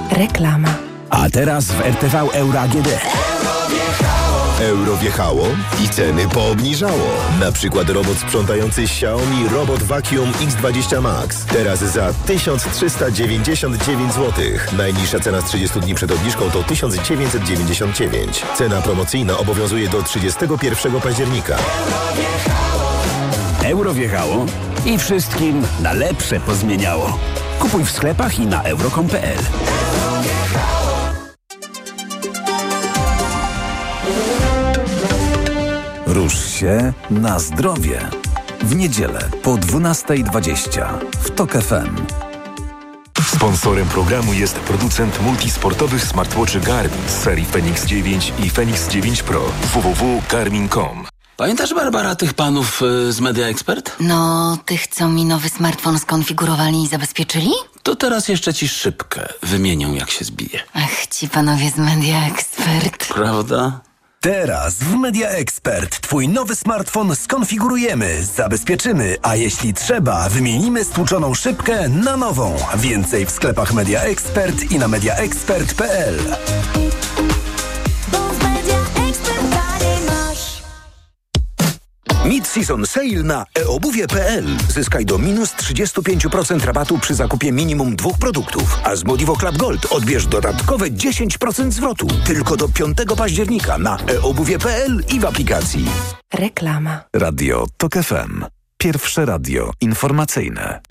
Reklama. A teraz w RTV Euro AGD. Euro wjechało i ceny poobniżało. Na przykład robot sprzątający Xiaomi Robot Vacuum X20 Max. Teraz za 1399 zł. Najniższa cena z 30 dni przed obniżką to 1999. Cena promocyjna obowiązuje do 31 października. Euro wjechało i wszystkim na lepsze pozmieniało. Kupuj w sklepach i na euro.com.pl. Rusz się na zdrowie. W niedzielę po 12:20 w TOK FM. Sponsorem programu jest producent multisportowych smartwatchy Garmin z serii Fenix 9 i Fenix 9 Pro. www.garmin.com. Pamiętasz, Barbara, tych panów z Media Expert? No, tych, co mi nowy smartfon skonfigurowali i zabezpieczyli? To teraz jeszcze ci szybkę wymienią, jak się zbije. Ach, ci panowie z Media Expert. Prawda? Teraz w Media Expert twój nowy smartfon skonfigurujemy, zabezpieczymy, a jeśli trzeba, wymienimy stłuczoną szybkę na nową. Więcej w sklepach Media Expert i na mediaexpert.pl. Mid-season sale na eobuwie.pl. Zyskaj do minus 35% rabatu przy zakupie minimum 2 produktów. A z Modivo Club Gold odbierz dodatkowe 10% zwrotu. Tylko do 5 października na eobuwie.pl i w aplikacji. Reklama. Radio TOK FM. Pierwsze radio informacyjne.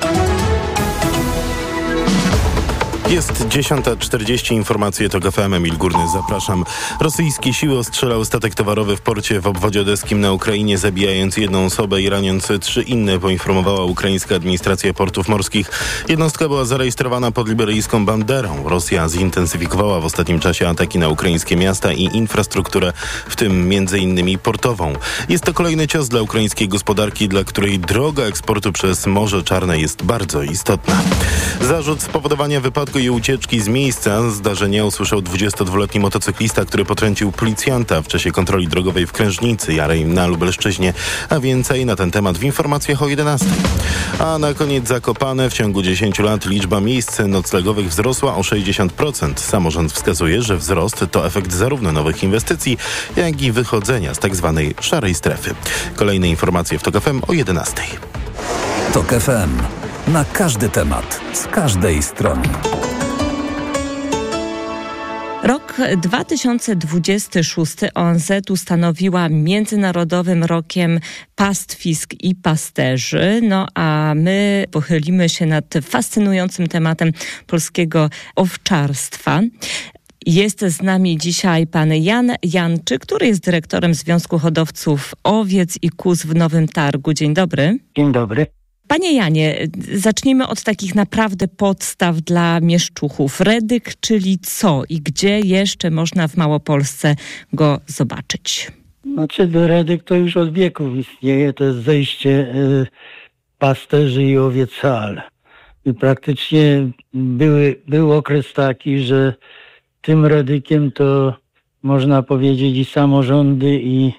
Jest 10:40, informacje TOK FM, Emil Górny, zapraszam. Rosyjskie siły ostrzelały statek towarowy w porcie w obwodzie odeskim na Ukrainie, zabijając 1 osobę i raniąc 3 inne, poinformowała ukraińska administracja portów morskich. Jednostka była zarejestrowana pod liberyjską banderą. Rosja zintensyfikowała w ostatnim czasie ataki na ukraińskie miasta i infrastrukturę, w tym m.in. portową. Jest to kolejny cios dla ukraińskiej gospodarki, dla której droga eksportu przez Morze Czarne jest bardzo istotna. Zarzut spowodowania wypadku i ucieczki z miejsca zdarzenia usłyszał 22-letni motocyklista, który potrącił policjanta w czasie kontroli drogowej w Krężnicy Jarej na Lubelszczyźnie. A więcej na ten temat w informacjach o 11. A na koniec Zakopane. W ciągu 10 lat liczba miejsc noclegowych wzrosła o 60%. Samorząd wskazuje, że wzrost to efekt zarówno nowych inwestycji, jak i wychodzenia z tzw. szarej strefy. Kolejne informacje w TOK FM o 11. TOK FM. Na każdy temat, z każdej strony. Rok 2026 ONZ ustanowiła Międzynarodowym Rokiem Pastwisk i Pasterzy. No a my pochylimy się nad fascynującym tematem polskiego owczarstwa. Jest z nami dzisiaj pan Jan Janczy, który jest dyrektorem Związku Hodowców Owiec i Kóz w Nowym Targu. Dzień dobry. Dzień dobry. Panie Janie, zacznijmy od takich naprawdę podstaw dla mieszczuchów. Redyk, czyli co i gdzie jeszcze można w Małopolsce go zobaczyć? Znaczy, redyk to już od wieków istnieje. To jest zejście pasterzy i owiecal. I praktycznie był okres taki, że tym redykiem to można powiedzieć i samorządy, i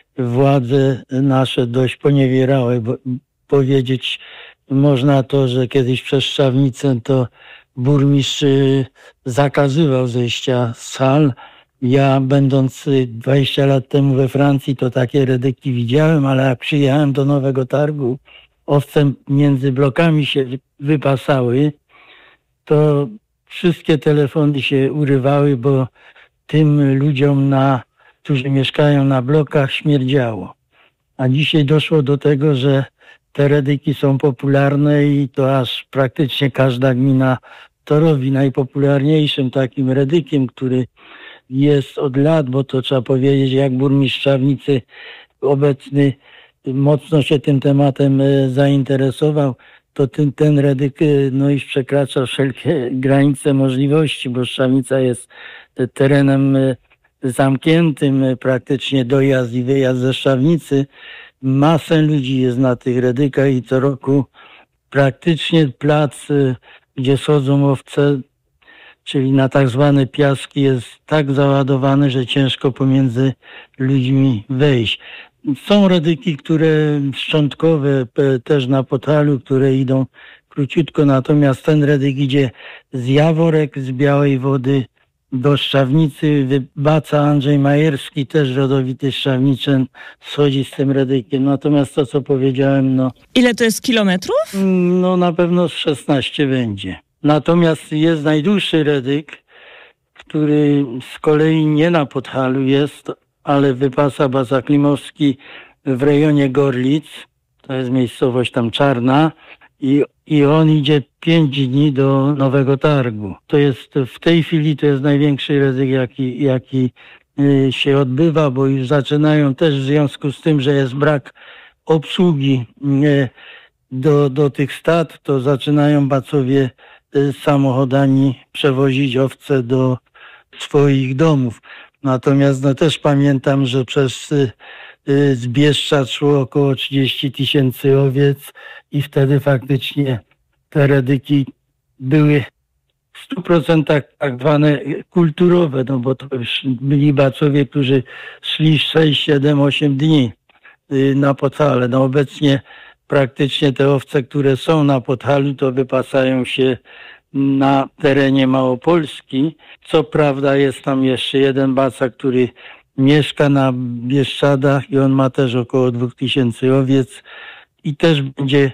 władze nasze dość poniewierały, bo powiedzieć można to, że kiedyś przez Szczawnicę to burmistrz zakazywał zejścia z sal. Ja, będąc 20 lat temu we Francji, to takie redyki widziałem, ale jak przyjechałem do Nowego Targu, owce między blokami się wypasały, to wszystkie telefony się urywały, bo tym ludziom, którzy mieszkają na blokach, śmierdziało. A dzisiaj doszło do tego, że te redyki są popularne i to aż praktycznie każda gmina to robi. Najpopularniejszym takim redykiem, który jest od lat, bo to trzeba powiedzieć, jak burmistrz Szczawnicy obecny mocno się tym tematem zainteresował, to ten redyk już przekracza wszelkie granice możliwości, bo Szczawnica jest terenem zamkniętym, praktycznie dojazd i wyjazd ze Szczawnicy. Masę ludzi jest na tych redykach i co roku praktycznie plac, gdzie schodzą owce, czyli na tak zwane piaski, jest tak załadowany, że ciężko pomiędzy ludźmi wejść. Są redyki, które szczątkowe też na Podhalu, które idą króciutko. Natomiast ten Redyk idzie z Jaworek, z Białej Wody do Szczawnicy. Wybaca Andrzej Majerski, też rodowity Szczawniczyn, schodzi z tym Redykiem. Natomiast to, co powiedziałem, no... Ile to jest kilometrów? No na pewno z 16 będzie. Natomiast jest najdłuższy Redyk, który z kolei nie na Podhalu jest, ale wypasa Basa Klimowski w rejonie Gorlic. To jest miejscowość tam Czarna. I on idzie 5 dni do Nowego Targu. To jest w tej chwili to jest największy Redyk, jaki się odbywa, bo już zaczynają też w związku z tym, że jest brak obsługi do tych stad, to zaczynają bacowie samochodami przewozić owce do swoich domów. Natomiast no, też pamiętam, że przez Zbieszcza szło około 30 000 owiec i wtedy faktycznie te Redyki były w 100% tak zwane kulturowe, no bo to już byli bacowie, którzy szli 6, 7, 8 dni na Podhale. No obecnie praktycznie te owce, które są na Podhalu, to wypasają się na terenie Małopolski. Co prawda jest tam jeszcze jeden baca, który mieszka na Bieszczadach i on ma też około 2000 owiec i też będzie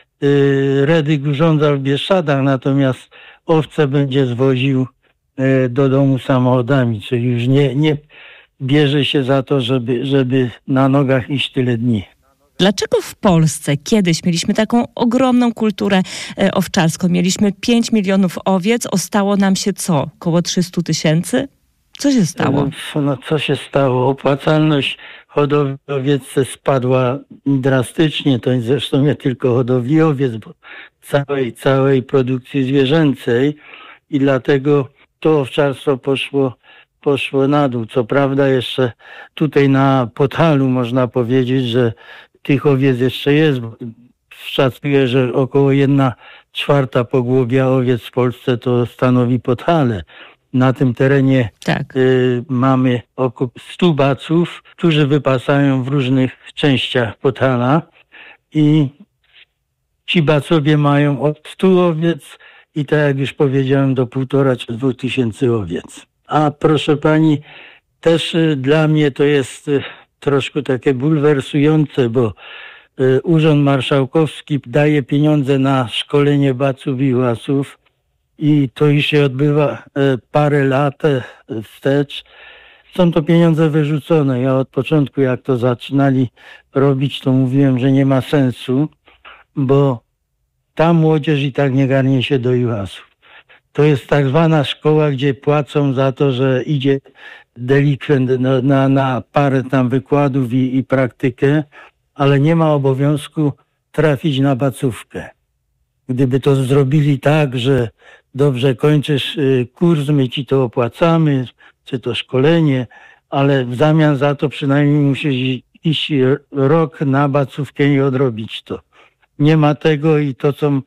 Redyk urządzał w Bieszczadach, natomiast owce będzie zwoził do domu samochodami, czyli już nie bierze się za to, żeby na nogach iść tyle dni. Dlaczego w Polsce kiedyś mieliśmy taką ogromną kulturę owczarską? Mieliśmy 5 milionów owiec, ostało nam się co? Około 300 000? Co się stało? No, co się stało? Opłacalność hodowli owiec spadła drastycznie. To zresztą nie tylko hodowli owiec, bo całej produkcji zwierzęcej i dlatego to owczarstwo poszło na dół. Co prawda jeszcze tutaj na Podhalu można powiedzieć, że tych owiec jeszcze jest. Szacuję, że około 1/4 pogłowia owiec w Polsce to stanowi Podhale. Na tym terenie mamy około 100 baców, którzy wypasają w różnych częściach Podhala i ci bacowie mają od 100 owiec i tak jak już powiedziałem do 1,5 czy 2 tysięcy owiec. A proszę pani, też dla mnie to jest troszkę takie bulwersujące, bo Urząd Marszałkowski daje pieniądze na szkolenie baców i łasów i to już się odbywa parę lat wstecz. Są to pieniądze wyrzucone. Ja od początku, jak to zaczynali robić, to mówiłem, że nie ma sensu, bo ta młodzież i tak nie garnie się do juhasów. To jest tak zwana szkoła, gdzie płacą za to, że idzie delikwent na parę tam wykładów i praktykę, ale nie ma obowiązku trafić na bacówkę. Gdyby to zrobili tak, że dobrze kończysz kurs, my ci to opłacamy, czy to szkolenie, ale w zamian za to przynajmniej musisz iść rok na bacówkę i odrobić to. Nie ma tego i to, co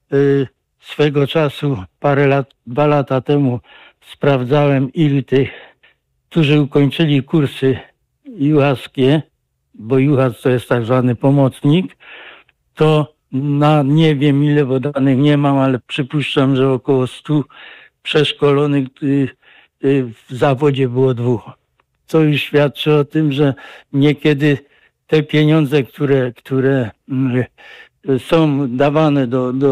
swego czasu, 2 lata temu sprawdzałem, ilu tych, którzy ukończyli kursy juhaskie, bo juhas to jest tak zwany pomocnik, to nie wiem ile, bo danych nie mam, ale przypuszczam, że około 100 przeszkolonych w zawodzie było 2. Co już świadczy o tym, że niekiedy te pieniądze, które są dawane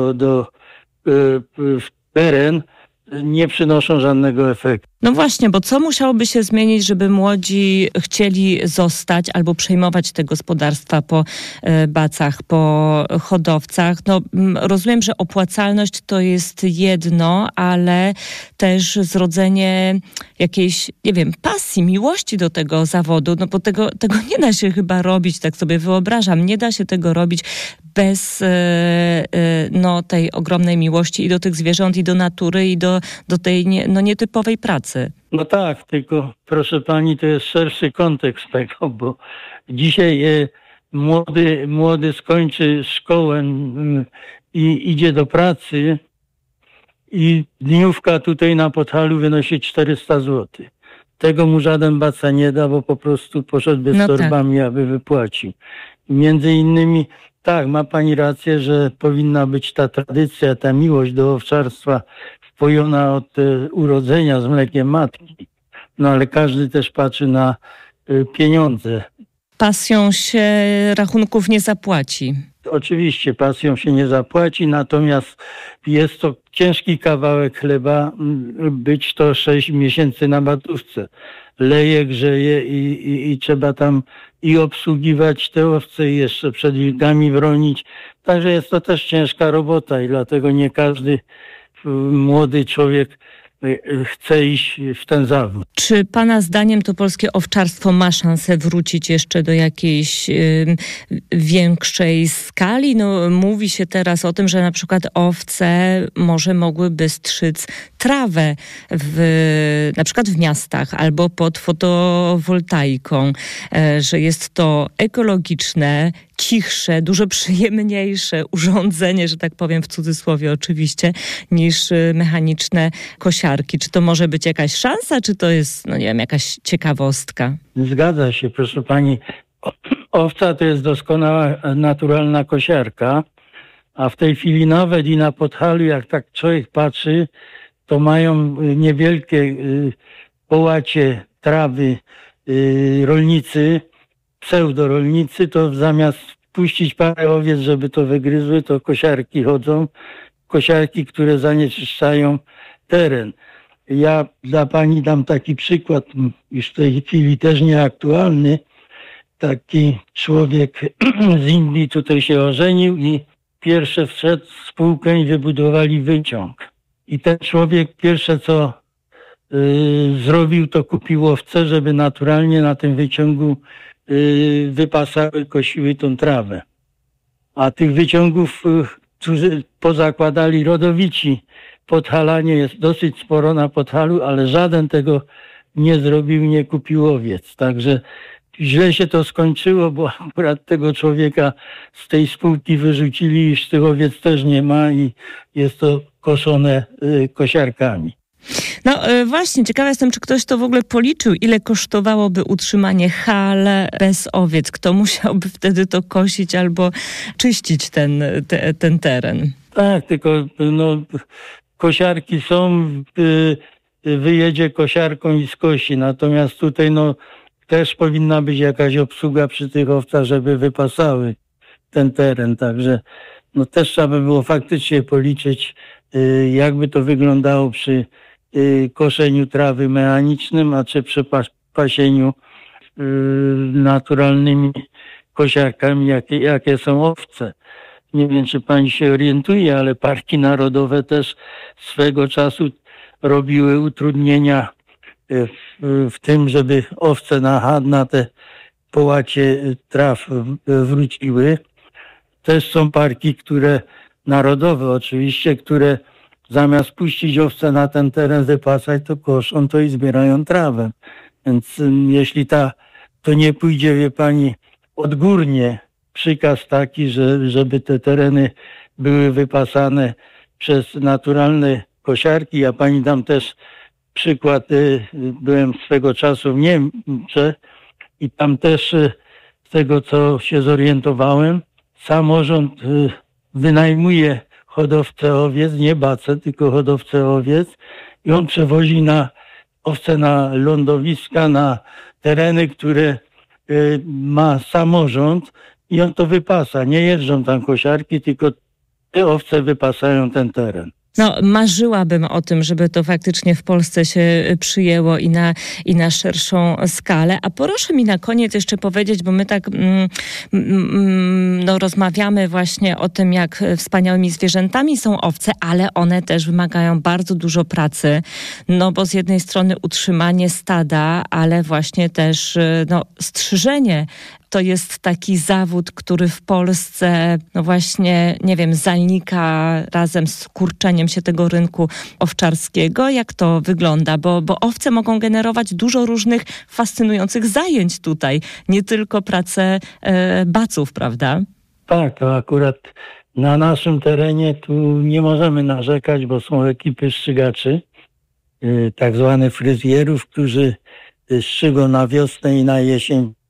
w teren, nie przynoszą żadnego efektu. No właśnie, bo co musiałoby się zmienić, żeby młodzi chcieli zostać albo przejmować te gospodarstwa po bacach, po hodowcach? No, rozumiem, że opłacalność to jest jedno, ale też zrodzenie jakiejś, nie wiem, pasji, miłości do tego zawodu, no bo tego nie da się chyba robić, tak sobie wyobrażam, nie da się tego robić bez tej ogromnej miłości i do tych zwierząt, i do natury, i do tej nietypowej pracy. No tak, tylko proszę pani, to jest szerszy kontekst tego, bo dzisiaj młody skończy szkołę i idzie do pracy i dniówka tutaj na Podhalu wynosi 400 zł. Tego mu żaden baca nie da, bo po prostu poszedłby z torbami, aby wypłacił. Między innymi Tak, ma pani rację, że powinna być ta tradycja, ta miłość do owczarstwa wpojona od urodzenia z mlekiem matki. No ale każdy też patrzy na pieniądze. Pasją się rachunków nie zapłaci. Oczywiście pasją się nie zapłaci, natomiast jest to ciężki kawałek chleba, być to 6 miesięcy na batówce. Leje, grzeje i trzeba tam i obsługiwać te owce i jeszcze przed wilkami bronić. Także jest to też ciężka robota i dlatego nie każdy młody człowiek chce iść w ten zawód. Czy pana zdaniem to polskie owczarstwo ma szansę wrócić jeszcze do jakiejś większej skali? No, mówi się teraz o tym, że na przykład owce może mogłyby strzyc trawę na przykład w miastach albo pod fotowoltaiką, że jest to ekologiczne, cichsze, dużo przyjemniejsze urządzenie, że tak powiem w cudzysłowie oczywiście, niż mechaniczne kosiarki. Czy to może być jakaś szansa, czy to jest, no nie wiem, jakaś ciekawostka? Zgadza się, proszę pani. Owca to jest doskonała, naturalna kosiarka, a w tej chwili nawet i na Podhalu, jak tak człowiek patrzy, to mają niewielkie połacie trawy rolnicy, pseudorolnicy, to zamiast puścić parę owiec, żeby to wygryzły, to kosiarki chodzą. Kosiarki, które zanieczyszczają teren. Ja dla pani dam taki przykład, już w tej chwili też nieaktualny. Taki człowiek z Indii tutaj się ożenił i pierwsze wszedł w spółkę i wybudowali wyciąg. I ten człowiek pierwsze co zrobił, to kupił owce, żeby naturalnie na tym wyciągu wypasały, kosiły tą trawę. A tych wyciągów, którzy pozakładali rodowici, Podhalanie jest dosyć sporo na Podhalu, ale żaden tego nie zrobił, nie kupił owiec. Także źle się to skończyło, bo akurat tego człowieka z tej spółki wyrzucili, już tych owiec też nie ma i jest to koszone kosiarkami. No właśnie, ciekawa jestem, czy ktoś to w ogóle policzył, ile kosztowałoby utrzymanie hal bez owiec. Kto musiałby wtedy to kosić albo czyścić ten teren? Tak, tylko no, kosiarki są, wyjedzie kosiarką i skosi. Natomiast tutaj no, też powinna być jakaś obsługa przy tych owcach, żeby wypasały ten teren. Także no, też trzeba by było faktycznie policzyć, jakby to wyglądało przy koszeniu trawy mechanicznym, a czy przy pasieniu naturalnymi kosiarkami, jakie są owce. Nie wiem, czy pani się orientuje, ale parki narodowe też swego czasu robiły utrudnienia w tym, żeby owce na te połacie traw wróciły. Też są parki, które narodowe oczywiście, które zamiast puścić owce na ten teren, wypasać, to koszą to i zbierają trawę. Więc jeśli to nie pójdzie, wie pani, odgórnie przykaz taki, żeby te tereny były wypasane przez naturalne kosiarki. Ja pani dam też przykład, byłem swego czasu w Niemczech i tam też z tego, co się zorientowałem, samorząd wynajmuje hodowcę owiec, nie bacę, tylko hodowcę owiec i on przewozi owce na lądowiska, na tereny, które ma samorząd i on to wypasa. Nie jeżdżą tam kosiarki, tylko te owce wypasają ten teren. No, marzyłabym o tym, żeby to faktycznie w Polsce się przyjęło i na szerszą skalę. A proszę mi na koniec jeszcze powiedzieć, bo my tak rozmawiamy właśnie o tym, jak wspaniałymi zwierzętami są owce, ale one też wymagają bardzo dużo pracy, no bo z jednej strony utrzymanie stada, ale właśnie też strzyżenie. To jest taki zawód, który w Polsce, no właśnie, nie wiem, zanika razem z kurczeniem się tego rynku owczarskiego. Jak to wygląda? Bo owce mogą generować dużo różnych fascynujących zajęć tutaj. Nie tylko pracę baców, prawda? Tak, a akurat na naszym terenie tu nie możemy narzekać, bo są ekipy strzygaczy, tak zwane fryzjerów, którzy strzygą na wiosnę i na jesień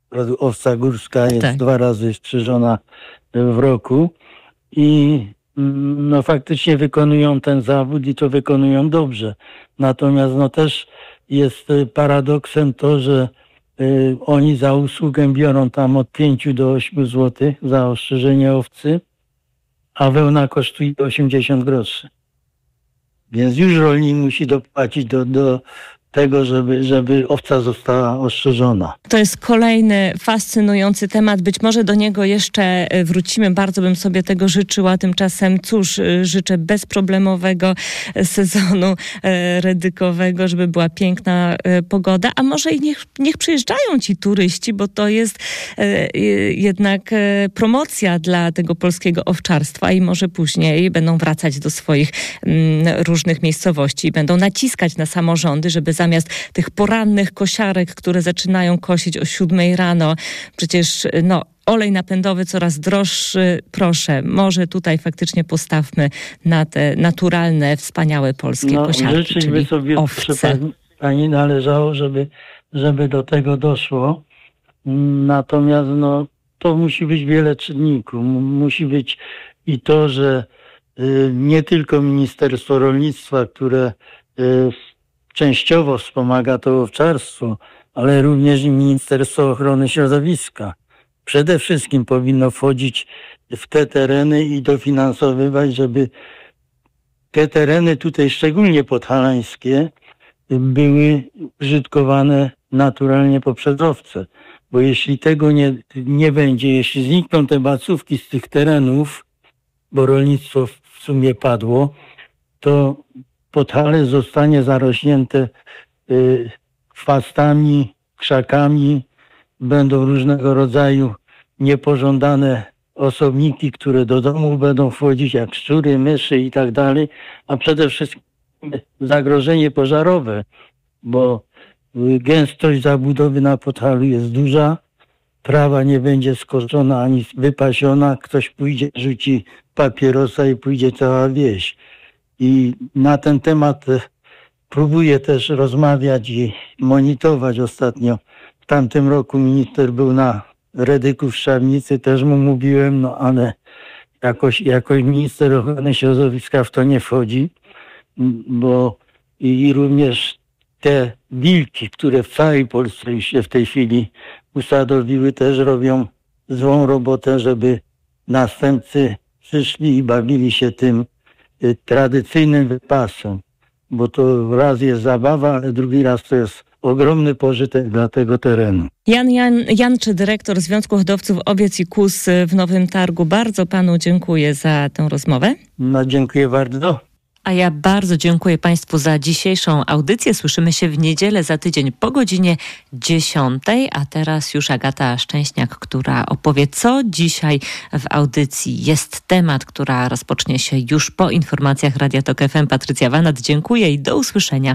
owca górska jest 2 razy strzyżona w roku i no faktycznie wykonują ten zawód i to wykonują dobrze. Natomiast no też jest paradoksem to, że oni za usługę biorą tam od 5 do 8 zł za ostrzyżenie owcy, a wełna kosztuje 80 groszy. Więc już rolnik musi dopłacić do tego, żeby owca została ostrzyżona. To jest kolejny fascynujący temat. Być może do niego jeszcze wrócimy. Bardzo bym sobie tego życzyła. Tymczasem cóż, życzę bezproblemowego sezonu redykowego, żeby była piękna pogoda. A może i niech przyjeżdżają ci turyści, bo to jest jednak promocja dla tego polskiego owczarstwa i może później będą wracać do swoich różnych miejscowości i będą naciskać na samorządy, żeby zamiast tych porannych kosiarek, które zaczynają kosić o 7 rano, przecież olej napędowy coraz droższy. Proszę, może tutaj faktycznie postawmy na te naturalne, wspaniałe polskie kosiarki, życzyć by sobie, owce. Pani należało, żeby do tego doszło. Natomiast to musi być wiele czynników. Musi być i to, że nie tylko Ministerstwo Rolnictwa, które częściowo wspomaga to owczarstwo, ale również i Ministerstwo Ochrony Środowiska. Przede wszystkim powinno wchodzić w te tereny i dofinansowywać, żeby te tereny tutaj, szczególnie podhalańskie, były użytkowane naturalnie poprzez owce. Bo jeśli tego nie będzie, jeśli znikną te bacówki z tych terenów, bo rolnictwo w sumie padło, to Podhale zostanie zarośnięte chwastami, krzakami, będą różnego rodzaju niepożądane osobniki, które do domu będą wchodzić, jak szczury, myszy i tak dalej, a przede wszystkim zagrożenie pożarowe, bo gęstość zabudowy na Podhalu jest duża, trawa nie będzie skoszona ani wypasiona, ktoś pójdzie, rzuci papierosa i pójdzie cała wieś. I na ten temat próbuję też rozmawiać i monitorować ostatnio. W tamtym roku minister był na redyku w Szczawnicy, też mu mówiłem, ale jakoś minister ochrony środowiska w to nie wchodzi, bo i również te wilki, które w całej Polsce już się w tej chwili usadowiły, też robią złą robotę, żeby następcy przyszli i bawili się tym tradycyjnym wypasem, bo to raz jest zabawa, ale drugi raz to jest ogromny pożytek dla tego terenu. Jan Janczy, dyrektor Związku Hodowców Owiec i Kóz w Nowym Targu. Bardzo panu dziękuję za tę rozmowę. Dziękuję bardzo. A ja bardzo dziękuję państwu za dzisiejszą audycję. Słyszymy się w niedzielę za tydzień po godzinie 10. A teraz już Agata Szczęśniak, która opowie, co dzisiaj w audycji jest temat, która rozpocznie się już po informacjach Radia Tok FM. Patrycja Wanat, dziękuję i do usłyszenia.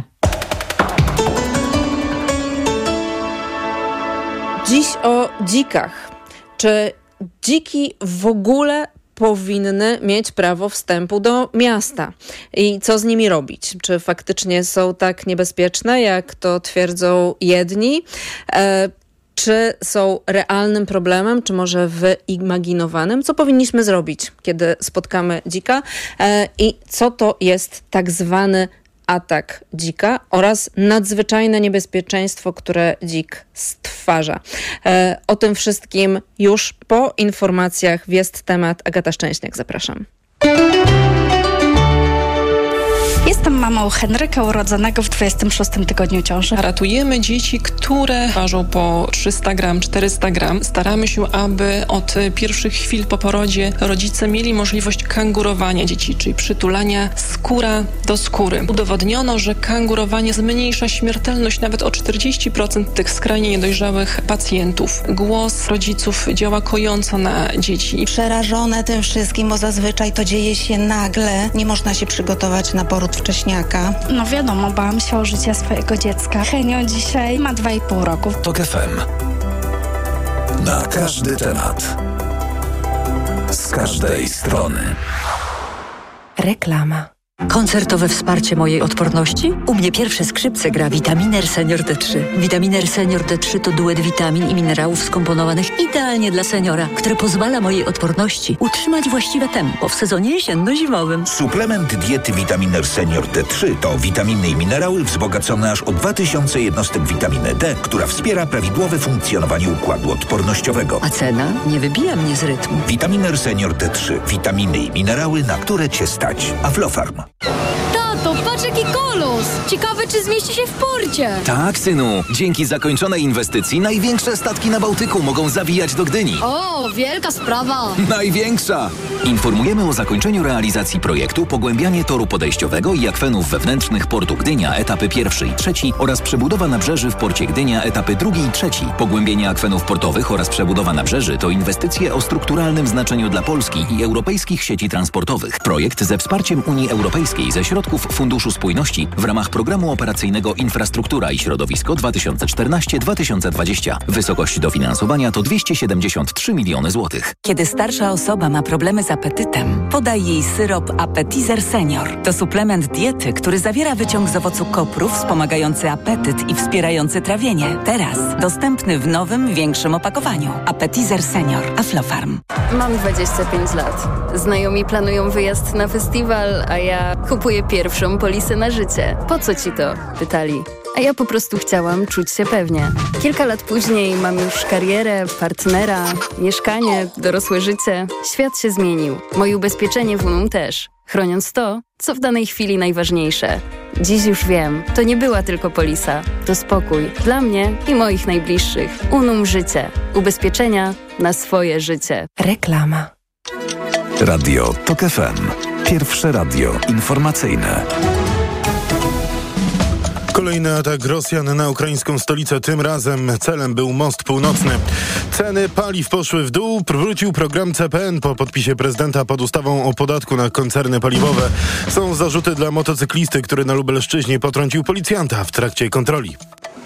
Dziś o dzikach. Czy dziki w ogóle powinny mieć prawo wstępu do miasta? I co z nimi robić? Czy faktycznie są tak niebezpieczne, jak to twierdzą jedni? Czy są realnym problemem, czy może wyimaginowanym? Co powinniśmy zrobić, kiedy spotkamy dzika? I co to jest tak zwany atak dzika oraz nadzwyczajne niebezpieczeństwo, które dzik stwarza. O tym wszystkim już po informacjach Jest temat. Agata Szczęśniak, zapraszam. Jestem mamą Henryka, urodzonego w 26 tygodniu ciąży. Ratujemy dzieci, które ważą po 300 gram, 400 gram. Staramy się, aby od pierwszych chwil po porodzie rodzice mieli możliwość kangurowania dzieci, czyli przytulania skóra do skóry. Udowodniono, że kangurowanie zmniejsza śmiertelność nawet o 40% tych skrajnie niedojrzałych pacjentów. Głos rodziców działa kojąco na dzieci. Przerażone tym wszystkim, bo zazwyczaj to dzieje się nagle. Nie można się przygotować na poród wcześniaka. No wiadomo, bałam się o życie swojego dziecka. Henio dzisiaj ma 2,5 roku. Tok FM. Na każdy temat. Z każdej strony. Reklama. Koncertowe wsparcie mojej odporności? U mnie pierwsze skrzypce gra Vitaminer Senior D3. Vitaminer Senior D3 to duet witamin i minerałów skomponowanych idealnie dla seniora, które pozwala mojej odporności utrzymać właściwe tempo w sezonie jesienno-zimowym. Suplement diety Vitaminer Senior D3 to witaminy i minerały wzbogacone aż o 2000 jednostek witaminy D, która wspiera prawidłowe funkcjonowanie układu odpornościowego. A cena nie wybija mnie z rytmu. Vitaminer Senior D3. Witaminy i minerały, na które Cię stać. Aflofarm. Tato, patrz jaki kolos! Ciekawe, czy zmieści się w porcie. Tak, synu. Dzięki zakończonej inwestycji największe statki na Bałtyku mogą zawijać do Gdyni. O, wielka sprawa. Największa! Informujemy o zakończeniu realizacji projektu pogłębianie toru podejściowego i akwenów wewnętrznych portu Gdynia, etapy 1 i 3 oraz przebudowa nabrzeży w porcie Gdynia, etapy 2 i 3. Pogłębienie akwenów portowych oraz przebudowa nabrzeży to inwestycje o strukturalnym znaczeniu dla Polski i europejskich sieci transportowych. Projekt ze wsparciem Unii Europejskiej ze środków Funduszu Spójności w ramach Programu Operacyjnego Infrastruktura i Środowisko 2014-2020. Wysokość dofinansowania to 273 miliony złotych. Kiedy starsza osoba ma problemy z apetytem, podaj jej syrop Appetizer Senior. To suplement diety, który zawiera wyciąg z owocu kopru wspomagający apetyt i wspierający trawienie. Teraz dostępny w nowym, większym opakowaniu. Appetizer Senior. Aflofarm. Mam 25 lat. Znajomi planują wyjazd na festiwal, a ja kupuję pierwszą polisę na życie. Po co ci to? Pytali. A ja po prostu chciałam czuć się pewnie. Kilka lat później mam już karierę, partnera, mieszkanie, dorosłe życie. Świat się zmienił. Moje ubezpieczenie w Unum też. Chroniąc to, co w danej chwili najważniejsze. Dziś już wiem, to nie była tylko polisa. To spokój dla mnie i moich najbliższych. Unum Życie. Ubezpieczenia na swoje życie. Reklama. Radio TOK FM. Pierwsze radio informacyjne. Kolejny atak Rosjan na ukraińską stolicę. Tym razem celem był most północny. Ceny paliw poszły w dół. Wrócił program CPN po podpisie prezydenta pod ustawą o podatku na koncerny paliwowe. Są zarzuty dla motocyklisty, który na Lubelszczyźnie potrącił policjanta w trakcie kontroli.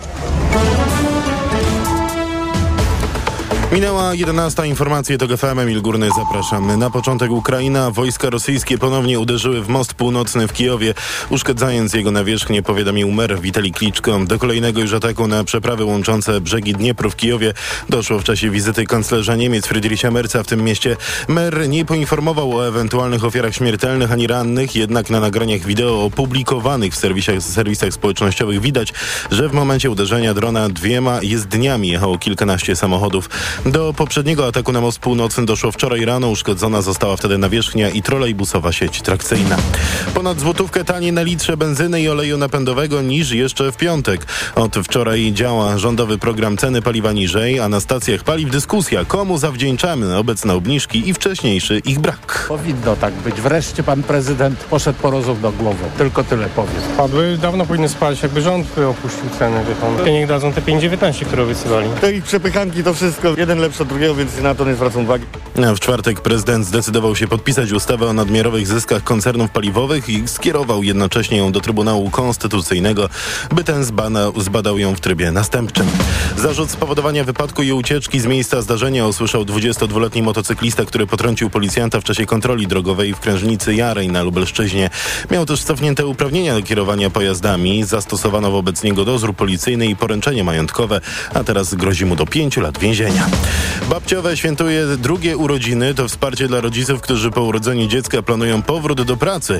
Minęła 11. Informacje TOK FM. Emil Górny, zapraszam. Na początek Ukraina. Wojska rosyjskie ponownie uderzyły w most północny w Kijowie, uszkadzając jego nawierzchnię, powiadomił mer Witalij Kliczko. Do kolejnego już ataku na przeprawy łączące brzegi Dniepru w Kijowie doszło w czasie wizyty kanclerza Niemiec Friedricha Merza w tym mieście. Mer nie poinformował o ewentualnych ofiarach śmiertelnych ani rannych, jednak na nagraniach wideo opublikowanych w serwisach społecznościowych widać, że w momencie uderzenia drona 2 jezdniami jechało kilkanaście samochodów. Do poprzedniego ataku na most północny doszło wczoraj rano. Uszkodzona została wtedy nawierzchnia i trolejbusowa sieć trakcyjna. Ponad złotówkę taniej na litrze benzyny i oleju napędowego niż jeszcze w piątek. Od wczoraj działa rządowy program ceny paliwa niżej, a na stacjach paliw dyskusja, komu zawdzięczamy obecne obniżki i wcześniejszy ich brak. Powinno tak być. Wreszcie pan prezydent poszedł po rozum do głowy. Tylko tyle powiem. Padły dawno powinny spać, jakby rząd opuścił ceny. Niech dadzą te 5,19, które obiecywali. Te ich przepychanki to wszystko. Jeden lepszy od drugiego, więc na to nie zwracam uwagi. W czwartek prezydent zdecydował się podpisać ustawę o nadmiarowych zyskach koncernów paliwowych i skierował jednocześnie ją do Trybunału Konstytucyjnego, by ten zbadał ją w trybie następczym. Zarzut spowodowania wypadku i ucieczki z miejsca zdarzenia usłyszał 22-letni motocyklista, który potrącił policjanta w czasie kontroli drogowej w Krężnicy Jarej na Lubelszczyźnie. Miał też cofnięte uprawnienia do kierowania pojazdami, zastosowano wobec niego dozór policyjny i poręczenie majątkowe, a teraz grozi mu do 5 lat więzienia. Babciowe świętuje drugie urodziny. To wsparcie dla rodziców, którzy po urodzeniu dziecka planują powrót do pracy.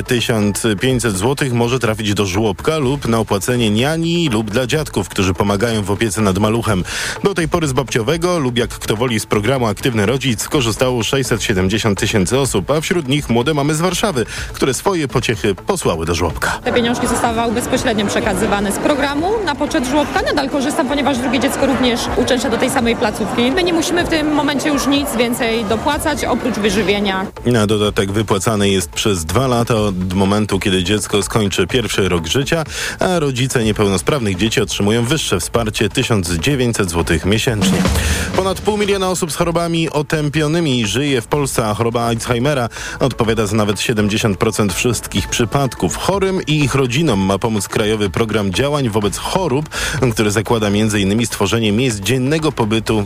1500 zł może trafić do żłobka lub na opłacenie niani lub dla dziadków, którzy pomagają w opiece nad maluchem. Do tej pory z babciowego lub jak kto woli z programu Aktywny Rodzic skorzystało 670 000 osób, a wśród nich młode mamy z Warszawy, które swoje pociechy posłały do żłobka. Te pieniążki zostawały bezpośrednio przekazywane z programu na poczet żłobka. Nadal korzystam, ponieważ drugie dziecko również uczęszcza do tej samej placówki. My nie musimy w tym momencie już nic więcej dopłacać, oprócz wyżywienia. Na dodatek wypłacany jest przez 2 lata od momentu, kiedy dziecko skończy pierwszy rok życia, a rodzice niepełnosprawnych dzieci otrzymują wyższe wsparcie 1900 zł miesięcznie. Ponad 500 000 osób z chorobami otępionymi żyje w Polsce, a choroba Alzheimera odpowiada za nawet 70% wszystkich przypadków. Chorym i ich rodzinom ma pomóc Krajowy Program Działań wobec Chorób, który zakłada m.in. stworzenie miejsc dziennego pobytu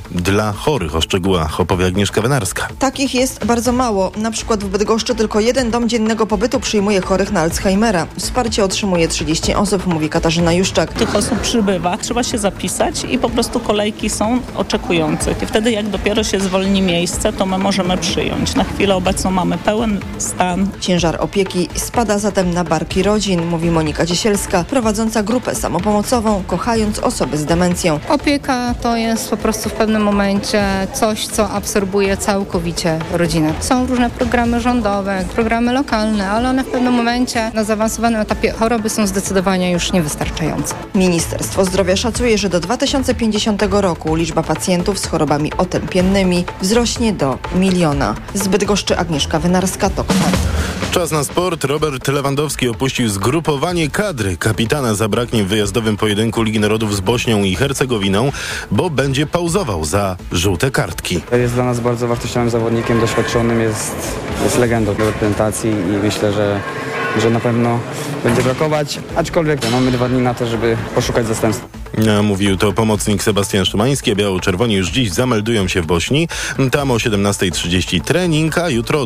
dla chorych. O szczegółach opowie Agnieszka Wynarska. Takich jest bardzo mało. Na przykład w Bydgoszczy tylko jeden dom dziennego pobytu przyjmuje chorych na Alzheimera. Wsparcie otrzymuje 30 osób, mówi Katarzyna Juszczak. Tych osób przybywa. Trzeba się zapisać i po prostu kolejki są oczekujących. I wtedy jak dopiero się zwolni miejsce, to my możemy przyjąć. Na chwilę obecną mamy pełen stan. Ciężar opieki spada zatem na barki rodzin, mówi Monika Ciesielska, prowadząca grupę samopomocową Kochając osoby z demencją. Opieka to jest po prostu w pewnym momencie coś, co absorbuje całkowicie rodzinę. Są różne programy rządowe, programy lokalne, ale one w pewnym momencie na zaawansowanym etapie choroby są zdecydowanie już niewystarczające. Ministerstwo Zdrowia szacuje, że do 2050 roku liczba pacjentów z chorobami otępiennymi wzrośnie do 1 000 000. Z Bydgoszczy Agnieszka Wynarska, TOK FM. Czas na sport. Robert Lewandowski opuścił zgrupowanie kadry. Kapitana zabraknie w wyjazdowym pojedynku Ligi Narodów z Bośnią i Hercegowiną, bo będzie pauzował za żółte kartki. Jest dla nas bardzo wartościowym zawodnikiem, doświadczonym, jest legendą reprezentacji i myślę, że na pewno będzie brakować, aczkolwiek mamy 2 dni na to, żeby poszukać zastępstwa. Mówił to pomocnik Sebastian Szymański. Biało-czerwoni już dziś zameldują się w Bośni. Tam o 17:30 trening, a jutro o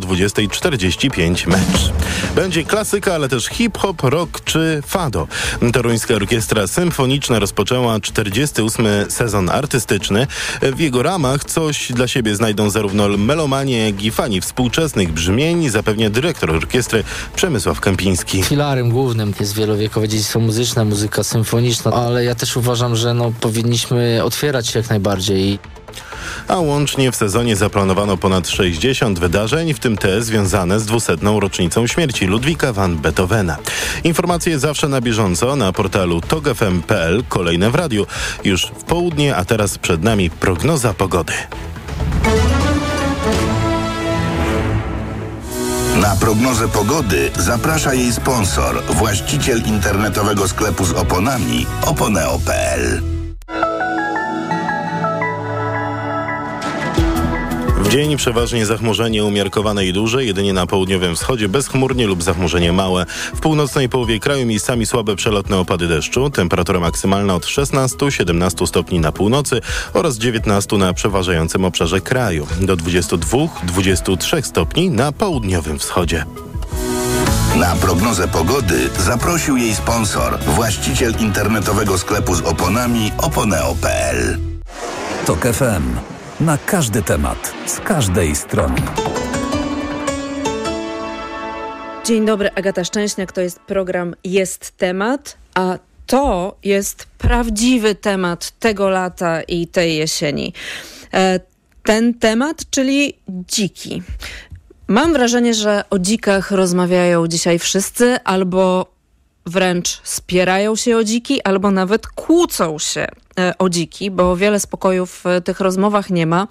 20:45 mecz. Będzie klasyka, ale też hip-hop, rock czy fado. Toruńska Orkiestra Symfoniczna rozpoczęła 48. sezon artystyczny. W jego ramach coś dla siebie znajdą zarówno melomanie, jak i fani współczesnych brzmień, zapewnia dyrektor orkiestry Przemysław Kępiński. Filarem głównym jest wielowiekowe dziedzictwo muzyczne, muzyka symfoniczna, ale ja też uważam, że powinniśmy otwierać się jak najbardziej. A łącznie w sezonie zaplanowano ponad 60 wydarzeń, w tym te związane z 200. rocznicą śmierci Ludwika van Beethovena. Informacje zawsze na bieżąco na portalu tokfm.pl, kolejne w radiu. Już w południe, a teraz przed nami prognoza pogody. Na prognozę pogody zaprasza jej sponsor, właściciel internetowego sklepu z oponami oponeo.pl. W dzień przeważnie zachmurzenie umiarkowane i duże, jedynie na południowym wschodzie bezchmurnie lub zachmurzenie małe. W północnej połowie kraju miejscami słabe przelotne opady deszczu. Temperatura maksymalna od 16-17 stopni na północy oraz 19 na przeważającym obszarze kraju. Do 22-23 stopni na południowym wschodzie. Na prognozę pogody zaprosił jej sponsor, właściciel internetowego sklepu z oponami oponeo.pl. TOK FM. Na każdy temat, z każdej strony. Dzień dobry, Agata Szczęśniak, to jest program Jest Temat, a to jest prawdziwy temat tego lata i tej jesieni. Ten temat, czyli dziki. Mam wrażenie, że o dzikach rozmawiają dzisiaj wszyscy, albo wręcz spierają się o dziki, albo nawet kłócą się o dziki, bo wiele spokoju w tych rozmowach nie ma.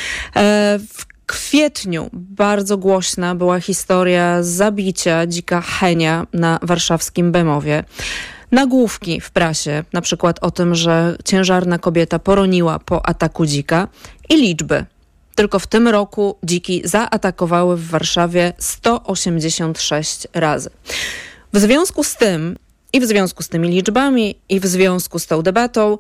W kwietniu bardzo głośna była historia zabicia dzika Henia na warszawskim Bemowie. Nagłówki w prasie, na przykład o tym, że ciężarna kobieta poroniła po ataku dzika i liczby. Tylko w tym roku dziki zaatakowały w Warszawie 186 razy. W związku z tym i w związku z tymi liczbami i w związku z tą debatą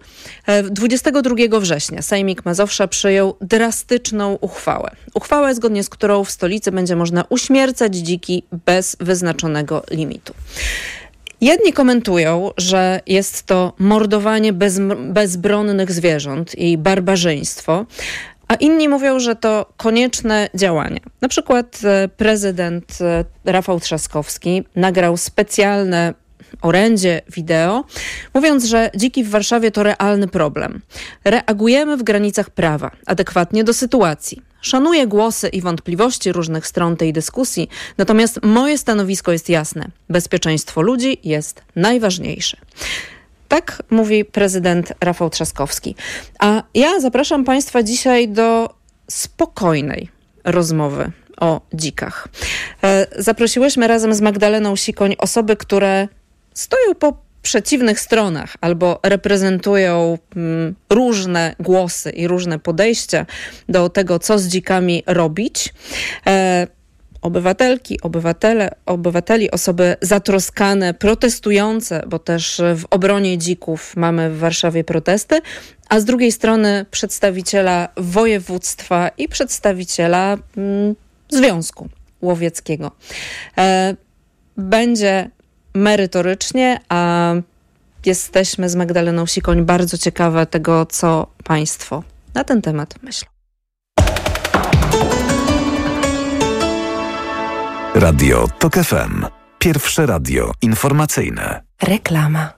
22 września Sejmik Mazowsza przyjął drastyczną uchwałę. Uchwałę, zgodnie z którą w stolicy będzie można uśmiercać dziki bez wyznaczonego limitu. Jedni komentują, że jest to mordowanie bezbronnych zwierząt i barbarzyństwo, a inni mówią, że to konieczne działania. Na przykład prezydent Rafał Trzaskowski nagrał specjalne orędzie wideo, mówiąc, że dziki w Warszawie to realny problem. Reagujemy w granicach prawa, adekwatnie do sytuacji. Szanuję głosy i wątpliwości różnych stron tej dyskusji, natomiast moje stanowisko jest jasne. Bezpieczeństwo ludzi jest najważniejsze. Tak mówi prezydent Rafał Trzaskowski. A ja zapraszam Państwa dzisiaj do spokojnej rozmowy o dzikach. Zaprosiłyśmy razem z Magdaleną Sikoń osoby, które stoją po przeciwnych stronach albo reprezentują różne głosy i różne podejścia do tego, co z dzikami robić. obywatelki, obywateli, osoby zatroskane, protestujące, bo też w obronie dzików mamy w Warszawie protesty, a z drugiej strony przedstawiciela województwa i przedstawiciela Związku Łowieckiego. Będzie merytorycznie, a jesteśmy z Magdaleną Sikoń bardzo ciekawe tego, co państwo na ten temat myślą. Radio TOK FM. Pierwsze radio informacyjne. Reklama.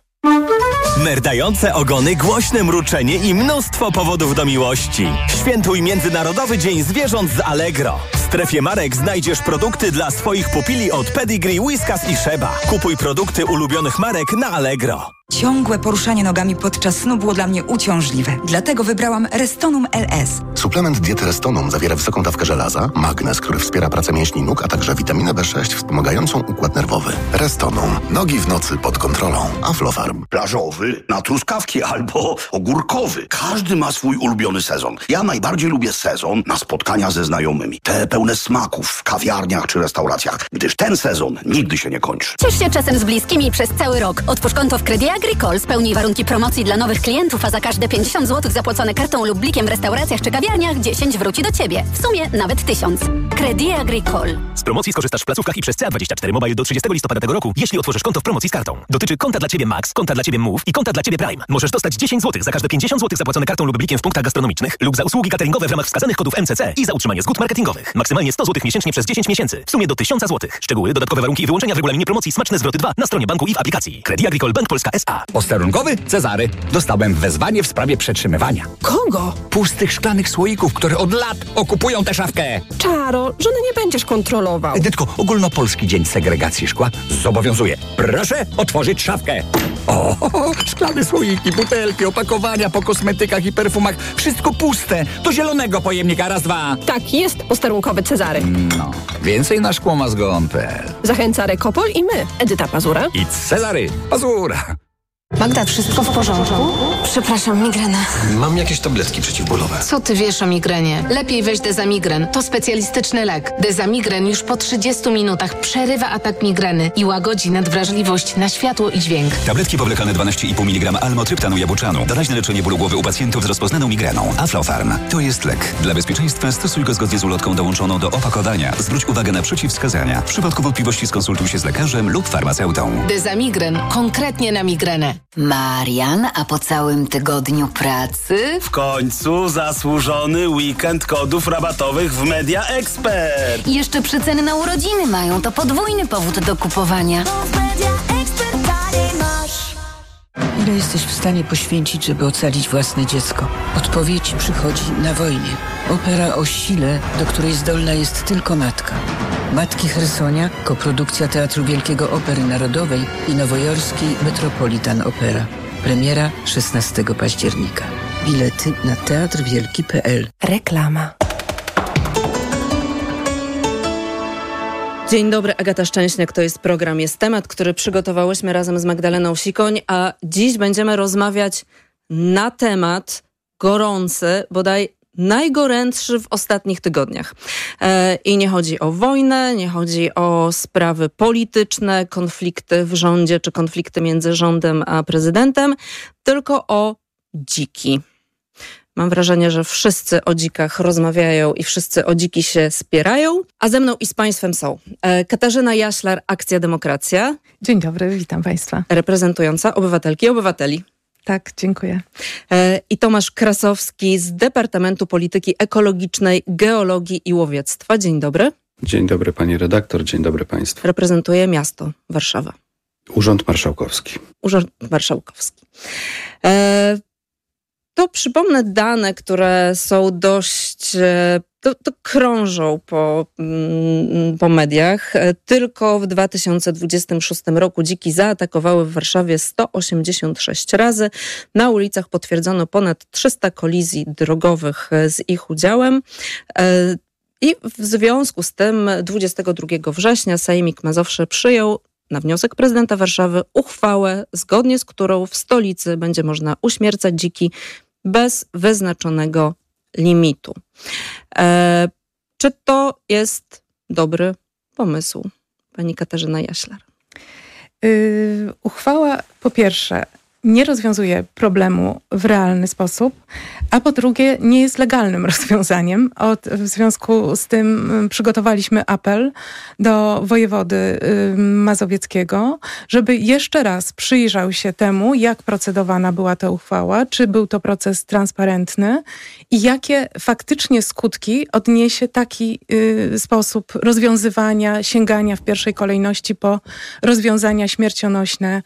Merdające ogony, głośne mruczenie i mnóstwo powodów do miłości. Świętuj Międzynarodowy Dzień Zwierząt z Allegro. W strefie marek znajdziesz produkty dla swoich pupili od Pedigree, Whiskas i Sheba. Kupuj produkty ulubionych marek na Allegro. Ciągłe poruszanie nogami podczas snu było dla mnie uciążliwe. Dlatego wybrałam Restonum LS. Suplement diety Restonum zawiera wysoką dawkę żelaza, magnez, który wspiera pracę mięśni nóg, a także witaminę B6 wspomagającą układ nerwowy. Restonum. Nogi w nocy pod kontrolą. Aflofarm. Plażowy, na truskawki albo ogórkowy. Każdy ma swój ulubiony sezon. Ja najbardziej lubię sezon na spotkania ze znajomymi. Te pełne smaków w kawiarniach czy restauracjach, gdyż ten sezon nigdy się nie kończy. Ciesz się czasem z bliskimi przez cały rok. Otwórz konto w Credit Agricole, spełnij warunki promocji dla nowych klientów, a za każde 50 zł zapłacone kartą lub blikiem w restauracjach czy kawiarniach 10 wróci do Ciebie. W sumie nawet 1000. Credit Agricole. Z promocji skorzystasz w placówkach i przez CA24 Mobile do 30 listopada tego roku, jeśli otworzysz konto w promocji z kartą. Dotyczy konta dla Ciebie Max, konta dla Ciebie Move i konta dla Ciebie Prime. Możesz dostać 10 zł za każde 50 zł zapłacone kartą lub blikiem w punktach gastronomicznych lub za usługi cateringowe w ramach wskazanych kodów MCC i za utrzymanie zgód marketingowych. Maksymalnie 100 zł miesięcznie przez 10 miesięcy. W sumie do 1000 zł. Szczegóły, dodatkowe warunki i wyłączenia w regulaminie promocji Smaczne Zwroty 2 na stronie banku i w aplikacji. Credit Agricole Bank Polska S.A. Posterunkowy Cezary. Dostałem wezwanie w sprawie przetrzymywania. Kogo? Pustych szklanych słoików, które od lat okupują tę szafkę. Czaro, żony nie będziesz kontrolował. Edytko, Ogólnopolski Dzień Segregacji Szkła zobowiązuje. Proszę otworzyć szafkę. O, szklane słoiki, butelki, opakowania po kosmetykach i perfumach. Wszystko puste. Do zielonego pojemnika. Raz, dwa. Tak, jest posterunkowy Cezary. No, więcej na szkłomazgon.pl. Zachęca Rekopol i my, Edyta Pazura I Cezary Pazura. Magda, wszystko w porządku? Przepraszam, migrena. Mam jakieś tabletki przeciwbólowe. Co ty wiesz o migrenie? Lepiej weź Dezamigren. To specjalistyczny lek. Dezamigren już po 30 minutach przerywa atak migreny i łagodzi nadwrażliwość na światło i dźwięk. Tabletki powlekane 12,5 mg almotryptanu jabłczanu. Doraźne leczenie bólu głowy u pacjentów z rozpoznaną migreną. Aflofarm. To jest lek. Dla bezpieczeństwa stosuj go zgodnie z ulotką dołączoną do opakowania. Zwróć uwagę na przeciwwskazania. W przypadku wątpliwości skonsultuj się z lekarzem lub farmaceutą. Dezamigren. Konkretnie na migrenę. Marian, a po całym tygodniu pracy? W końcu zasłużony weekend kodów rabatowych w Media Expert. I jeszcze przeceny na urodziny mają, to podwójny powód do kupowania. Ile jesteś w stanie poświęcić, żeby ocalić własne dziecko? Odpowiedź przychodzi na wojnie. Opera o sile, do której zdolna jest tylko matka. Matki Chersonia, koprodukcja Teatru Wielkiego Opery Narodowej i nowojorskiej Metropolitan Opera. Premiera 16 października. Bilety na teatrwielki.pl. Reklama. Dzień dobry, Agata Szczęśniak, to jest program, jest temat, który przygotowałyśmy razem z Magdaleną Sikoń, a dziś będziemy rozmawiać na temat gorący, bodaj najgorętszy w ostatnich tygodniach. I nie chodzi o wojnę, nie chodzi o sprawy polityczne, konflikty w rządzie czy konflikty między rządem a prezydentem, tylko o dziki. Mam wrażenie, że wszyscy o dzikach rozmawiają i wszyscy o dziki się spierają, a ze mną i z państwem są Katarzyna Jaślar, Akcja Demokracja. Dzień dobry, witam państwa. Reprezentująca obywatelki i obywateli. Tak, dziękuję. I Tomasz Krasowski z Departamentu Polityki Ekologicznej, Geologii i Łowiectwa. Dzień dobry. Dzień dobry pani redaktor, dzień dobry państwu. Reprezentuje miasto Warszawa. Urząd Marszałkowski. Urząd Marszałkowski. To przypomnę dane, które są dość, to krążą po mediach. Tylko w 2026 roku dziki zaatakowały w Warszawie 186 razy. Na ulicach potwierdzono ponad 300 kolizji drogowych z ich udziałem. I w związku z tym 22 września Sejmik Mazowszy przyjął na wniosek prezydenta Warszawy uchwałę, zgodnie z którą w stolicy będzie można uśmiercać dziki bez wyznaczonego limitu. Czy to jest dobry pomysł? Pani Katarzyna Jaślar. Uchwała po pierwsze nie rozwiązuje problemu w realny sposób, a po drugie nie jest legalnym rozwiązaniem. W związku z tym przygotowaliśmy apel do wojewody mazowieckiego, żeby jeszcze raz przyjrzał się temu, jak procedowana była ta uchwała, czy był to proces transparentny i jakie faktycznie skutki odniesie taki sposób rozwiązywania, sięgania w pierwszej kolejności po rozwiązania śmiercionośne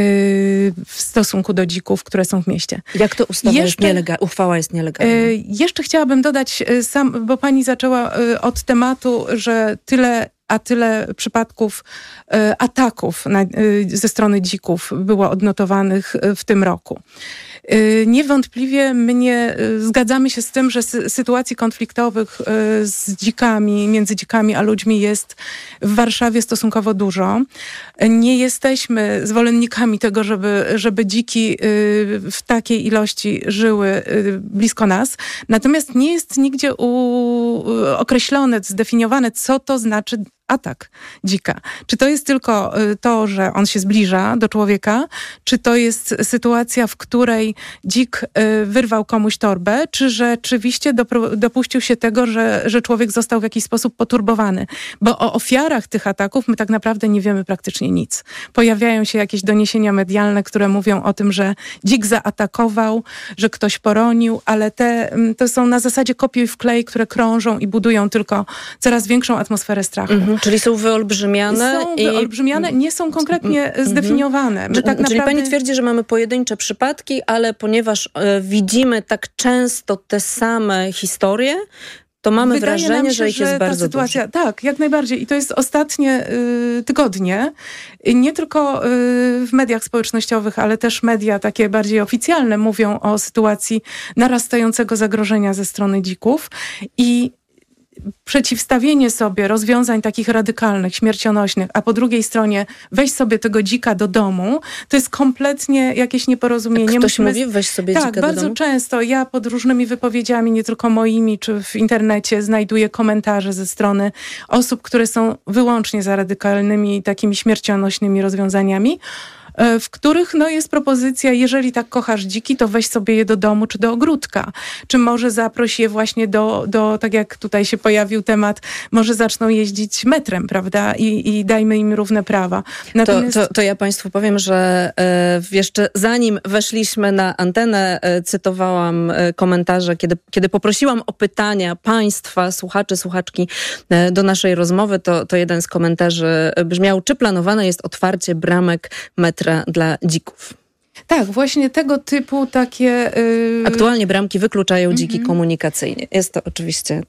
w stosunku do dzików, które są w mieście. Jak to uchwała jest nielegalna? Jeszcze chciałabym dodać, bo pani zaczęła od tematu, że tyle przypadków ataków ze strony dzików było odnotowanych w tym roku. Niewątpliwie zgadzamy się z tym, że sytuacji konfliktowych z dzikami, między dzikami a ludźmi jest w Warszawie stosunkowo dużo. Nie jesteśmy zwolennikami tego, żeby dziki w takiej ilości żyły blisko nas. Natomiast nie jest nigdzie określone, zdefiniowane, co to znaczy atak dzika. Czy to jest tylko to, że on się zbliża do człowieka, czy to jest sytuacja, w której dzik wyrwał komuś torbę, czy rzeczywiście dopuścił się tego, że człowiek został w jakiś sposób poturbowany. Bo o ofiarach tych ataków my tak naprawdę nie wiemy praktycznie nic. Pojawiają się jakieś doniesienia medialne, które mówią o tym, że dzik zaatakował, że ktoś poronił, ale to są na zasadzie kopiuj wklej, które krążą i budują tylko coraz większą atmosferę strachu. Czyli są wyolbrzymiane? Wyolbrzymiane, nie są konkretnie zdefiniowane. Czyli pani twierdzi, że mamy pojedyncze przypadki, ale ponieważ widzimy tak często te same historie, to mamy wrażenie, że ich jest bardzo dużo. Tak, jak najbardziej. I to jest ostatnie tygodnie. Nie tylko w mediach społecznościowych, ale też media takie bardziej oficjalne mówią o sytuacji narastającego zagrożenia ze strony dzików. I przeciwstawienie sobie rozwiązań takich radykalnych, śmiercionośnych, a po drugiej stronie weź sobie tego dzika do domu, to jest kompletnie jakieś nieporozumienie. Ktoś mówi, weź sobie dzika do domu? Tak, bardzo często. Ja pod różnymi wypowiedziami, nie tylko moimi, czy w internecie znajduję komentarze ze strony osób, które są wyłącznie za radykalnymi, takimi śmiercionośnymi rozwiązaniami, w których jest propozycja, jeżeli tak kochasz dziki, to weź sobie je do domu czy do ogródka. Czy może zaproś je właśnie do tak jak tutaj się pojawił temat, może zaczną jeździć metrem, prawda? I dajmy im równe prawa. Natomiast... To ja państwu powiem, że jeszcze zanim weszliśmy na antenę, cytowałam komentarze, kiedy poprosiłam o pytania państwa, słuchaczy, słuchaczki do naszej rozmowy, to jeden z komentarzy brzmiał, czy planowane jest otwarcie bramek metra dla dzików? Tak, właśnie tego typu takie... Aktualnie bramki wykluczają dziki komunikacyjnie. Jest to oczywiście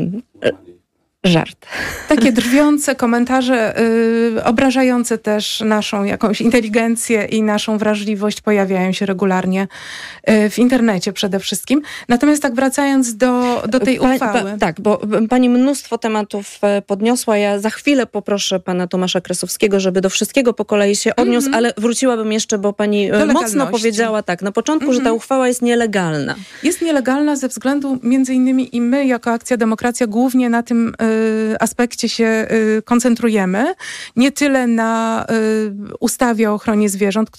żart. Takie drwiące komentarze, obrażające też naszą jakąś inteligencję i naszą wrażliwość pojawiają się regularnie w internecie przede wszystkim. Natomiast tak wracając do tej uchwały. Tak, bo pani mnóstwo tematów podniosła. Ja za chwilę poproszę pana Tomasza Kresowskiego, żeby do wszystkiego po kolei się odniósł, ale wróciłabym jeszcze, bo pani mocno powiedziała na początku, że ta uchwała jest nielegalna. Jest nielegalna ze względu między innymi i my jako Akcja Demokracja głównie na tym aspekcie się koncentrujemy. Nie tyle na ustawie o ochronie zwierząt,